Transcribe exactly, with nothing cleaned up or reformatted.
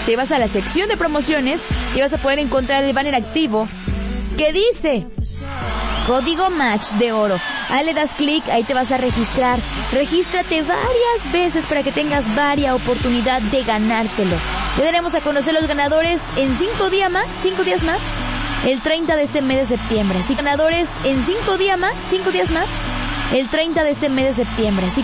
te vas a la sección de promociones y vas a poder encontrar el banner activo que dice Código Match de Oro. Ahí le das clic, ahí te vas a registrar. Regístrate varias veces para que tengas varia oportunidad de ganártelos. Le daremos a conocer los ganadores en cinco días más, cinco días más, el treinta de este mes de septiembre. Sí, ganadores en cinco días más, cinco días más, el treinta de este mes de septiembre. Así